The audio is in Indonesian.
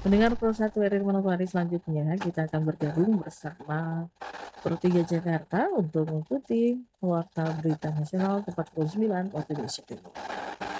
Mendengar pro 1 RRI Manokwari selanjutnya, kita akan bergabung bersama Pro 3 Jakarta untuk mengikuti Warta Berita Nasional tepat pukul 9 waktu Indonesia Timur.